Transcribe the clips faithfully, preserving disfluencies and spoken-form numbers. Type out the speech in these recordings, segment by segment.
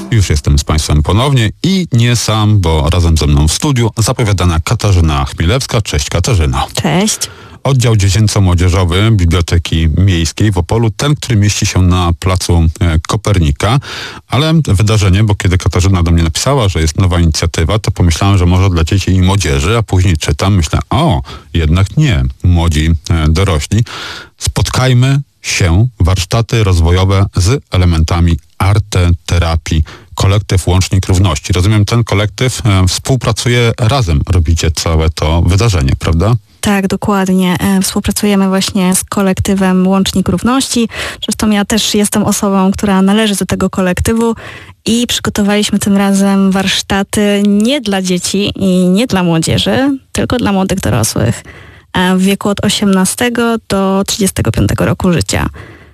Już jestem z Państwem ponownie i nie sam, bo razem ze mną w studiu zapowiadana Katarzyna Chmielewska. Cześć Katarzyna. Cześć. Oddział Dziecięco-Młodzieżowy Biblioteki Miejskiej w Opolu, ten, który mieści się na placu Kopernika, ale wydarzenie, bo kiedy Katarzyna do mnie napisała, że jest nowa inicjatywa, to pomyślałem, że może dla dzieci i młodzieży, a później czytam, myślę, o, jednak nie, młodzi dorośli. Spotkajmy się, warsztaty rozwojowe z elementami arteterapii, kolektyw Łącznik Równości. Rozumiem, ten kolektyw e, współpracuje razem, robicie całe to wydarzenie, prawda? Tak, dokładnie. E, współpracujemy właśnie z kolektywem Łącznik Równości. Zresztą ja też jestem osobą, która należy do tego kolektywu i przygotowaliśmy tym razem warsztaty nie dla dzieci i nie dla młodzieży, tylko dla młodych dorosłych e, w wieku od osiemnastego do trzydziestego piątego roku życia.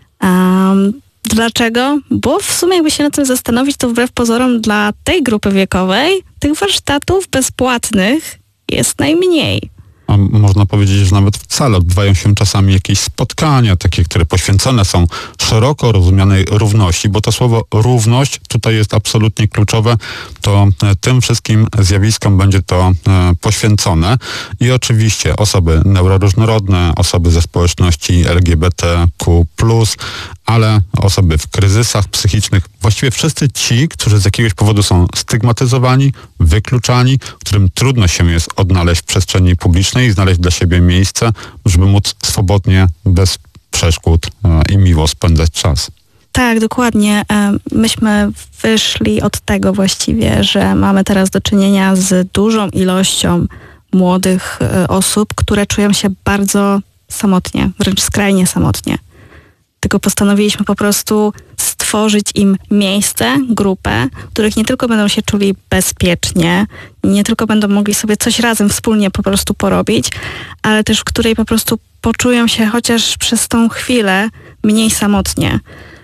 Um, Dlaczego? Bo w sumie jakby się nad tym zastanowić, to wbrew pozorom dla tej grupy wiekowej tych warsztatów bezpłatnych jest najmniej. A można powiedzieć, że nawet wcale odbywają się czasami jakieś spotkania, takie, które poświęcone są szeroko rozumianej równości, bo to słowo równość tutaj jest absolutnie kluczowe, to tym wszystkim zjawiskom będzie to e, poświęcone i oczywiście osoby neuroróżnorodne, osoby ze społeczności L G B T Q plus, ale osoby w kryzysach psychicznych, właściwie wszyscy ci, którzy z jakiegoś powodu są stygmatyzowani, wykluczani, którym trudno się jest odnaleźć w przestrzeni publicznej i znaleźć dla siebie miejsce, żeby móc swobodnie, bez przeszkód e, i miło spędzać czas. Tak, dokładnie. Myśmy wyszli od tego właściwie, że mamy teraz do czynienia z dużą ilością młodych osób, które czują się bardzo samotnie, wręcz skrajnie samotnie. Tylko postanowiliśmy po prostu stworzyć im miejsce, grupę, w których nie tylko będą się czuli bezpiecznie, nie tylko będą mogli sobie coś razem wspólnie po prostu porobić, ale też w której po prostu poczują się chociaż przez tą chwilę mniej samotnie.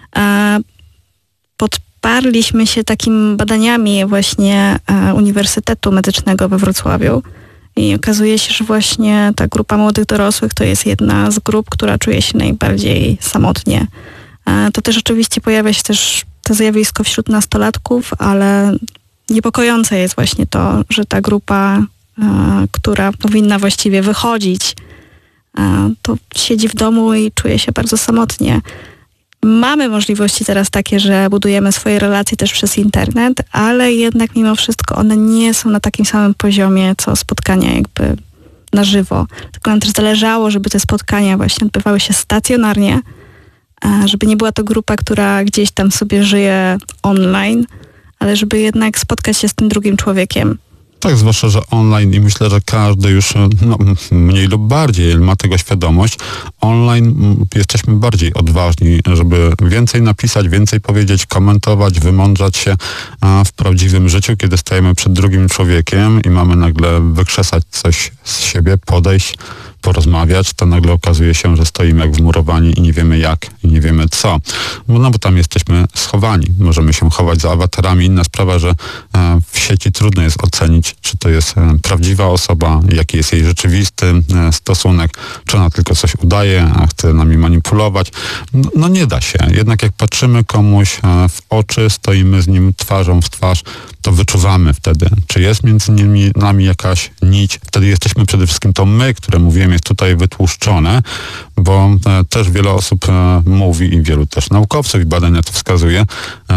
Podparliśmy się takimi badaniami właśnie Uniwersytetu Medycznego we Wrocławiu i okazuje się, że właśnie ta grupa młodych dorosłych to jest jedna z grup, która czuje się najbardziej samotnie. To też oczywiście pojawia się też to zjawisko wśród nastolatków, ale niepokojące jest właśnie to, że ta grupa, która powinna właściwie wychodzić, to siedzi w domu i czuje się bardzo samotnie. Mamy możliwości teraz takie, że budujemy swoje relacje też przez internet, ale jednak mimo wszystko one nie są na takim samym poziomie, co spotkania jakby na żywo. Tylko nam też zależało, żeby te spotkania właśnie odbywały się stacjonarnie, żeby nie była to grupa, która gdzieś tam sobie żyje online, ale żeby jednak spotkać się z tym drugim człowiekiem. Tak, zwłaszcza, że online i myślę, że każdy już no, mniej lub bardziej ma tego świadomość. Online jesteśmy bardziej odważni, żeby więcej napisać, więcej powiedzieć, komentować, wymądrzać się a w prawdziwym życiu, kiedy stajemy przed drugim człowiekiem i mamy nagle wykrzesać coś z siebie, podejść, porozmawiać, to nagle okazuje się, że stoimy jak wmurowani i nie wiemy jak i nie wiemy co. No bo tam jesteśmy schowani. Możemy się chować za awatarami. Inna sprawa, że w sieci trudno jest ocenić, czy to jest prawdziwa osoba, jaki jest jej rzeczywisty stosunek, czy ona tylko coś udaje, a chce nami manipulować. No, no nie da się. Jednak jak patrzymy komuś w oczy, stoimy z nim twarzą w twarz, to wyczuwamy wtedy, czy jest między nimi, nami jakaś nić. Wtedy jesteśmy przede wszystkim to my, które mówiłem, jest tutaj wytłuszczone, bo e, też wiele osób e, mówi i wielu też naukowców i badania to wskazuje, e,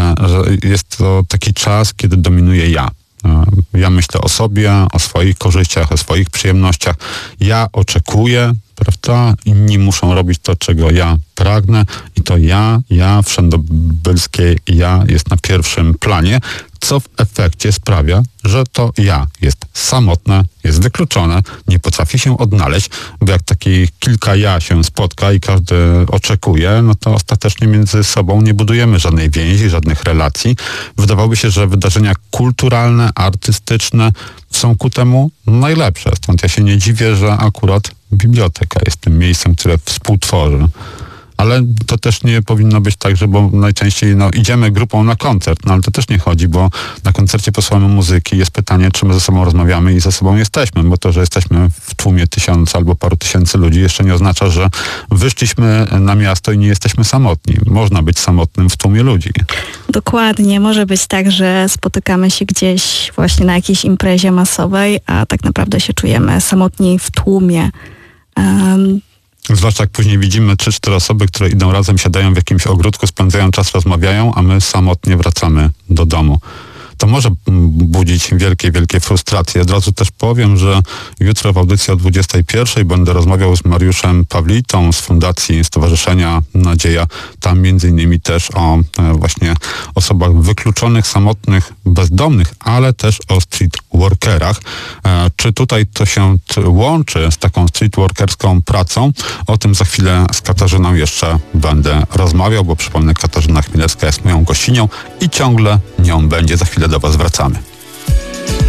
że jest to taki czas, kiedy dominuje ja. E, ja myślę o sobie, o swoich korzyściach, o swoich przyjemnościach. Ja oczekuję, prawda? Inni muszą robić to, czego ja pragnę i to ja, ja, wszędobylskie ja jest na pierwszym planie, co w efekcie sprawia, że to ja jest samotne, jest wykluczone, nie potrafi się odnaleźć, bo jak takie kilka ja się spotka i każdy oczekuje, no to ostatecznie między sobą nie budujemy żadnej więzi, żadnych relacji. Wydawałoby się, że wydarzenia kulturalne, artystyczne są ku temu najlepsze. Stąd ja się nie dziwię, że akurat biblioteka jest tym miejscem, które współtworzy Ale to też nie powinno być tak, że bo najczęściej no, idziemy grupą na koncert, no ale to też nie chodzi, bo na koncercie posłuchamy muzyki, jest pytanie, czy my ze sobą rozmawiamy i ze sobą jesteśmy, bo to, że jesteśmy w tłumie tysiąca albo paru tysięcy ludzi jeszcze nie oznacza, że wyszliśmy na miasto i nie jesteśmy samotni. Można być samotnym w tłumie ludzi. Dokładnie. Może być tak, że spotykamy się gdzieś właśnie na jakiejś imprezie masowej, a tak naprawdę się czujemy samotni w tłumie. Um, Zwłaszcza jak później widzimy trzy, cztery osoby, które idą razem, siadają w jakimś ogródku, spędzają czas, rozmawiają, a my samotnie wracamy do domu. To może budzić wielkie, wielkie frustracje. Od razu też powiem, że jutro w audycji o dwudziestej pierwszej będę rozmawiał z Mariuszem Pawlitą z Fundacji Stowarzyszenia Nadzieja. Tam między innymi też o e, właśnie osobach wykluczonych, samotnych, bezdomnych, ale też o street workerach. E, czy tutaj to się t- łączy z taką street workerską pracą? O tym za chwilę z Katarzyną jeszcze będę rozmawiał, bo przypomnę, Katarzyna Chmielewska jest moją gościnią i ciągle nią będzie. Za chwilę do Was wracamy.